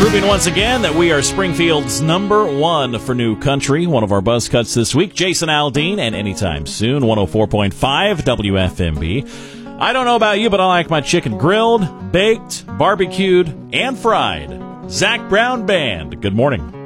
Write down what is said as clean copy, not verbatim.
Proving once again that we are Springfield's number one for new country. One of our buzz cuts this week, Jason Aldean, and anytime soon, 104.5 WFMB. I don't know about you, but I like my chicken grilled, baked, barbecued, and fried. Zach Brown Band, good morning.